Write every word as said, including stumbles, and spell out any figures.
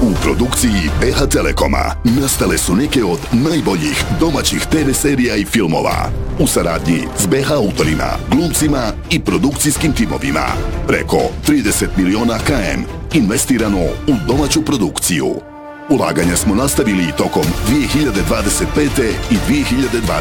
U produkciji B H Telekoma nastale su neke od najboljih domaćih te ve serija i filmova. U saradnji s B H autorima, glumcima i produkcijskim timovima. Preko trideset miliona km investirano u domaću produkciju. Ulaganja smo nastavili tokom dvije hiljade dvadeset pete. i dvije hiljade dvadeset šeste.